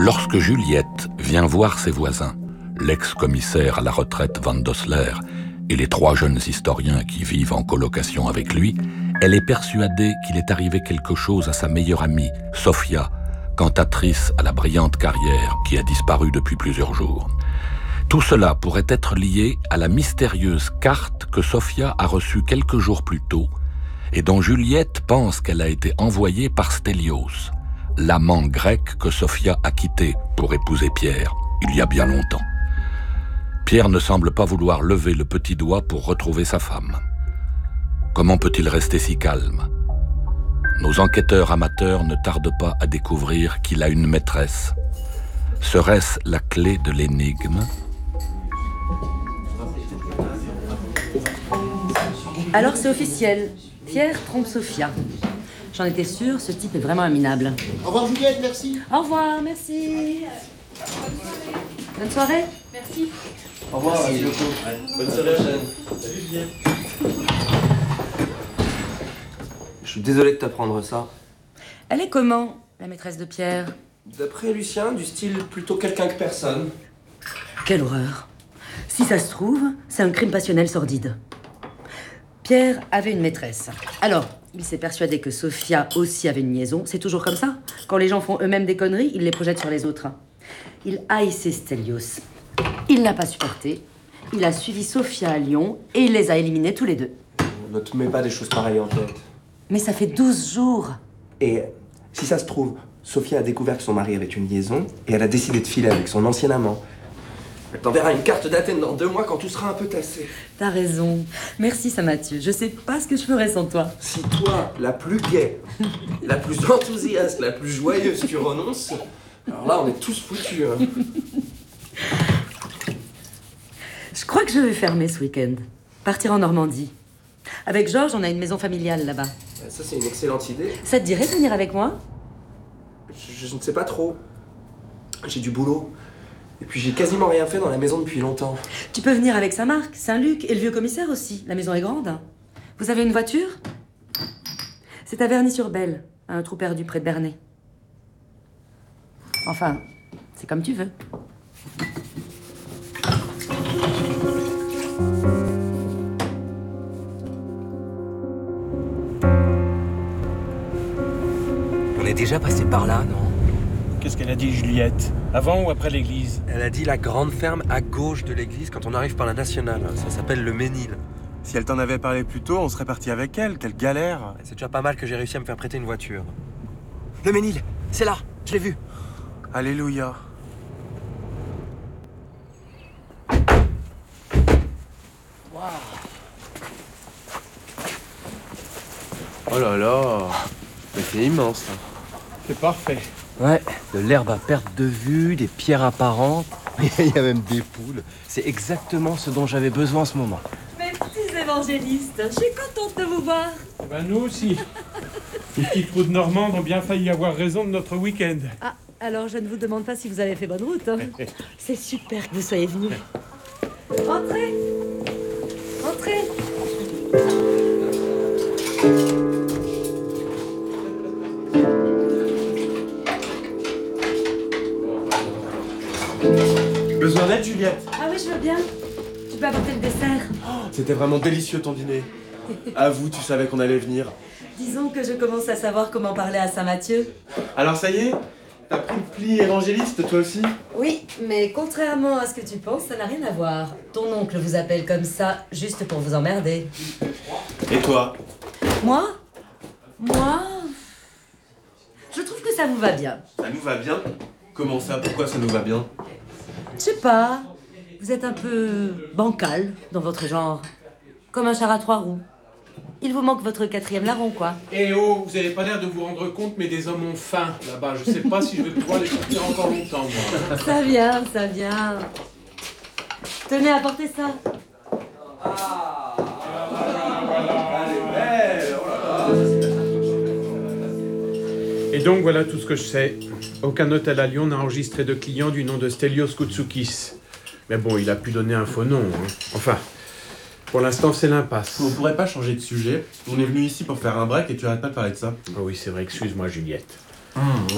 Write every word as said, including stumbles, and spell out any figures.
Lorsque Juliette vient voir ses voisins, l'ex-commissaire à la retraite Van Dossler et les trois jeunes historiens qui vivent en colocation avec lui, elle est persuadée qu'il est arrivé quelque chose à sa meilleure amie, Sofia, cantatrice à la brillante carrière qui a disparu depuis plusieurs jours. Tout cela pourrait être lié à la mystérieuse carte que Sofia a reçue quelques jours plus tôt et dont Juliette pense qu'elle a été envoyée par Stelios, l'amant grec que Sofia a quitté pour épouser Pierre, il y a bien longtemps. Pierre ne semble pas vouloir lever le petit doigt pour retrouver sa femme. Comment peut-il rester si calme ? Nos enquêteurs amateurs ne tardent pas à découvrir qu'il a une maîtresse. Serait-ce la clé de l'énigme ? Alors c'est officiel, Pierre trompe Sofia. J'en étais sûre, ce type est vraiment un minable. Au revoir Juliette, merci. Au revoir, merci. Bonne soirée. Merci. Au revoir, Yoko. Bonne soirée, Jeanne. Salut, Juliette. Je suis désolé de t'apprendre ça. Elle est comment, la maîtresse de Pierre ? D'après Lucien, du style plutôt quelqu'un que personne. Quelle horreur. Si ça se trouve, c'est un crime passionnel sordide. Pierre avait une maîtresse. Alors, il s'est persuadé que Sofia aussi avait une liaison. C'est toujours comme ça. Quand les gens font eux-mêmes des conneries, ils les projettent sur les autres. Il haïssait Stelios. Il l'a pas supporté. Il a suivi Sofia à Lyon et il les a éliminés tous les deux. Ne te mets pas des choses pareilles en tête. Mais ça fait douze jours. Et si ça se trouve, Sofia a découvert que son mari avait une liaison et elle a décidé de filer avec son ancien amant. Elle t'enverra une carte d'Athènes dans deux mois quand tout sera un peu tassé. T'as raison. Merci, Saint-Mathieu. Je sais pas ce que je ferais sans toi. Si toi, la plus gaie, la plus enthousiaste, la plus joyeuse, tu renonces, alors là, on est tous foutus. Hein. Je crois que je vais fermer ce week-end. Partir en Normandie. Avec Georges, on a une maison familiale là-bas. Ça, c'est une excellente idée. Ça te dirait de venir avec moi ? je, je ne sais pas trop. J'ai du boulot. Et puis j'ai quasiment rien fait dans la maison depuis longtemps. Tu peux venir avec Saint-Marc, Saint-Luc et le vieux commissaire aussi. La maison est grande. Vous avez une voiture ? C'est à Verny-sur-Belle, un trou perdu près de Bernay. Enfin, c'est comme tu veux. On est déjà passé par là, non ? Qu'est-ce qu'elle a dit, Juliette ? Avant ou après l'église ? Elle a dit la grande ferme à gauche de l'église quand on arrive par la nationale. Ça s'appelle le Ménil. Si elle t'en avait parlé plus tôt, on serait parti avec elle. Quelle galère! C'est déjà pas mal que j'ai réussi à me faire prêter une voiture. Le Ménil, c'est là, je l'ai vu. Alléluia. Wow. Oh là là! Mais c'est immense, ça. C'est parfait. Ouais, de l'herbe à perte de vue, des pierres apparentes. Il y a même des poules. C'est exactement ce dont j'avais besoin en ce moment. Mes petits évangélistes, je suis contente de vous voir. Eh ben nous aussi. Les petits trous de Normande ont bien failli avoir raison de notre week-end. Ah, alors je ne vous demande pas si vous avez fait bonne route. Hein. C'est super que vous soyez venus. Entrez. Entrez. Besoin d'aide, Juliette? Ah oui, je veux bien. Tu peux apporter le dessert. Oh, c'était vraiment délicieux ton dîner. Avoue, tu savais qu'on allait venir. Disons que je commence à savoir comment parler à Saint-Mathieu. Alors ça y est? T'as pris le pli évangéliste, toi aussi? Oui, mais contrairement à ce que tu penses, ça n'a rien à voir. Ton oncle vous appelle comme ça, juste pour vous emmerder. Et toi? Moi Moi Je trouve que ça vous va bien. Ça nous va bien? Comment ça? Pourquoi ça nous va bien? Je sais pas. Vous êtes un peu bancal dans votre genre. Comme un char à trois roues. Il vous manque votre quatrième larron, quoi. Eh oh, vous avez pas l'air de vous rendre compte, mais des hommes ont faim là-bas. Je sais pas si je vais pouvoir les sortir encore longtemps, moi. Ça vient, ça vient. Tenez, apportez ça. Et donc voilà tout ce que je sais. Aucun hôtel à Lyon n'a enregistré de client du nom de Stelios Koutsoukis. Mais bon, il a pu donner un faux nom. Hein. Enfin, pour l'instant, c'est l'impasse. On pourrait pas changer de sujet? On est venu ici pour faire un break et tu arrêtes pas de parler de ça. Ah oui, c'est vrai, excuse-moi, Juliette. Mmh.